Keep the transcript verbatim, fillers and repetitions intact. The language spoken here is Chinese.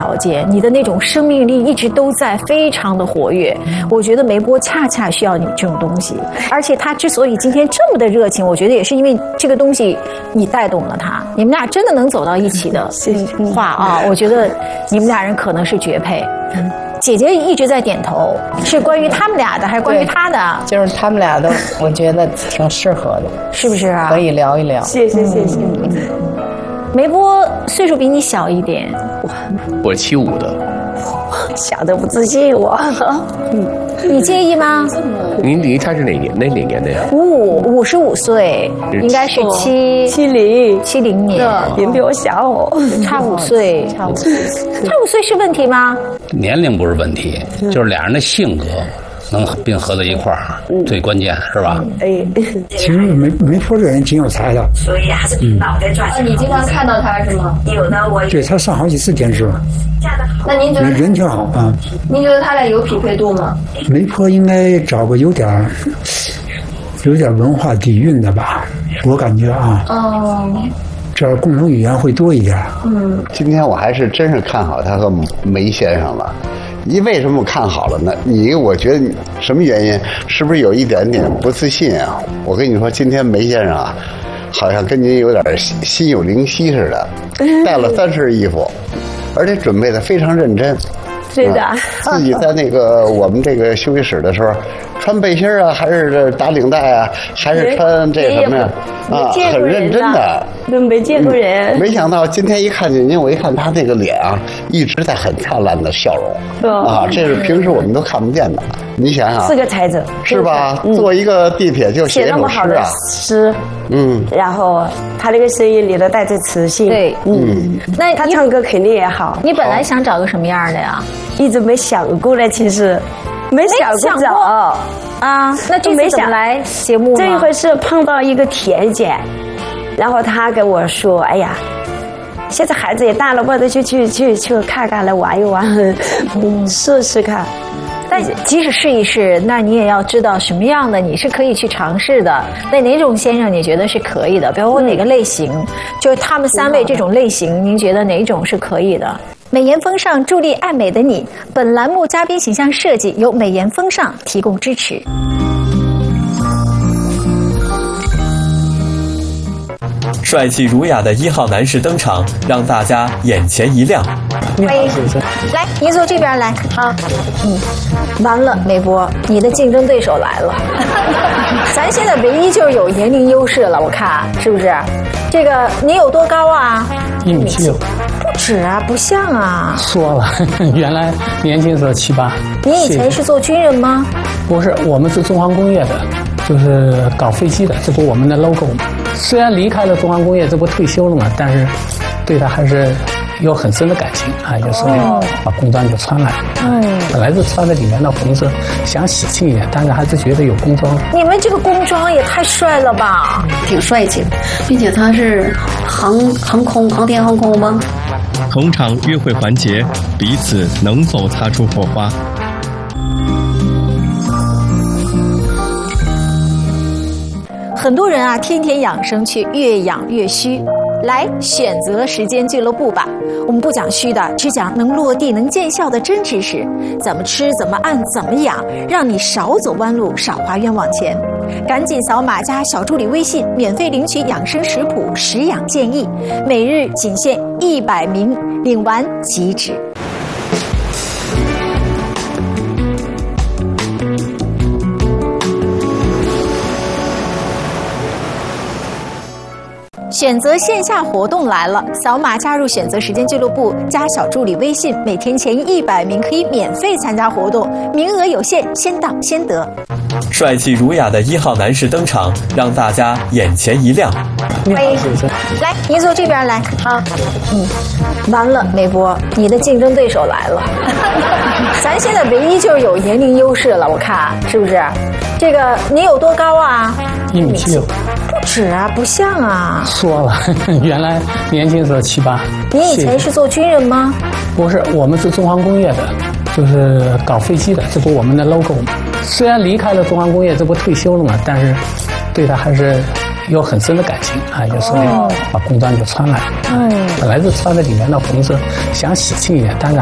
条件，你的那种生命力一直都在，非常的活跃。我觉得梅波恰恰需要你这种东西，而且他之所以今天这么的热情，我觉得也是因为这个东西你带动了他。你们俩真的能走到一起的话啊，我觉得你们俩人可能是绝配。姐姐一直在点头，是关于他们俩的还是关于他的？ 就是他们俩的，我觉得挺适合的， 是不是啊？ 可以聊一聊。 谢谢谢谢。嗯梅波岁数比你小一点， 我七五的， 小的不自信我。 你介意吗？ 您您他是哪年哪哪年的呀？ 五五五十五岁，应该是七七零七零年， 您比我小哦， 差五岁，差五岁，差五岁是问题吗？ 年龄不是问题，就是俩人的性格能并合在一块儿，最关键是吧？ 哎， 其实梅梅波这人挺有才的， 所以还是脑袋转。 那你经常看到他是吗？ 有的我对他上好几次电视， 那您觉得人人挺好啊。 您觉得他俩有匹配度吗？ 梅波应该找个有点有点文化底蕴的吧，我感觉啊。 哦。 这样共同语言会多一点。 嗯，今天我还是真是看好他和梅先生了。你为什么看好了呢？你我觉得你什么原因？是不是有一点点不自信啊？我跟你说，今天梅先生啊，好像跟您有点心有灵犀似的，带了三身衣服，而且准备的非常认真。 对的、 嗯，自己在那个我们这个休息室的时候，穿背心啊，还是打领带啊，还是穿这什么呀？啊，很认真的。 都没见过人、 嗯。没想到今天一看见您，我一看他那个脸啊，一直在很灿烂的笑容。哦、啊，这是平时我们都看不见的。你想想， 是个才子， 是吧？嗯、坐一个地铁就写一首诗啊， 诗。 嗯。 然后他那个声音里头带着磁性。 对， 嗯。那他唱歌肯定也好。 你本来想找个什么样的呀？ 一直没想过呢，其实没想过找啊。那这次怎么来节目？ 这一回是碰到一个田姐，然后她跟我说：“哎呀，现在孩子也大了，我得去去去去看看来玩一玩，嗯，试试看。” 但即使试一试，那你也要知道什么样的你是可以去尝试的。那哪种先生你觉得是可以的？比如说哪个类型？嗯、就是他们三位这种类型，您觉得哪种是可以的？美颜风尚助力爱美的你，本栏目嘉宾形象设计由美颜风尚提供支持。 帅气儒雅的一号男士登场，让大家眼前一亮。 欢迎，来，你坐这边来。好，嗯，完了，梅波，你的竞争对手来了。咱现在唯一就是有年龄优势了，我看是不是？这个你有多高啊？ 一米七六。 不止啊，不像啊。 说了，原来年轻时候七八。 你以前是做军人吗？ 不是，我们是中航工业的，就是搞飞机的，这不我们的 logo 吗？虽然离开了中航工业，这不退休了嘛，但是对他还是有很深的感情啊。有时候把工装就穿来，嗯，本来是穿在里面的红色，想喜庆一点，但是还是觉得有工装。 你们这个工装也太帅了吧， 挺帅气的，并且他是航航空航天航空吗？ 同场约会环节，彼此能否擦出火花？ 很多人啊，天天养生却越养越虚。来选择时间俱乐部吧，我们不讲虚的，只讲能落地能见效的真知识。怎么吃，怎么按，怎么养，让你少走弯路，少花冤枉钱。赶紧扫码加小助理微信，免费领取养生食谱、食养建议，每日仅限一百名，领完即止。选择线下活动来了，扫码加入选择时间俱乐部，加小助理微信，每天前一百名可以免费参加活动，名额有限，先到先得。 帅气儒雅的一号男士登场，让大家眼前一亮。 欢迎，来，你坐这边来。好，嗯，完了，梅波，你的竞争对手来了。咱现在唯一就是有年龄优势了，我看是不是？这个你有多高啊？ 一米七六。 不止啊，不像啊。 说了，原来年轻时候七八。 你以前是做军人吗？ 不是，我们是中航工业的，就是搞飞机的，这不我们的 logo 吗？虽然离开了中航工业，这不退休了嘛，但是对他还是有很深的感情啊，有时候把工装就穿了。 嗯， 本来是穿的里面的红色，想喜庆一点，但是